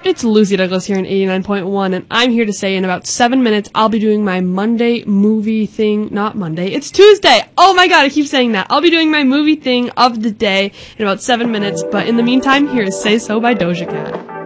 It's Lucy Douglas here in 89.1, and I'm here to say in about 7 minutes I'll be doing my Monday movie thing. Not Monday, it's Tuesday! Oh my god, I keep saying that. I'll be doing my movie thing of the day in about 7 minutes, but in the meantime, here is Say So by Doja Cat.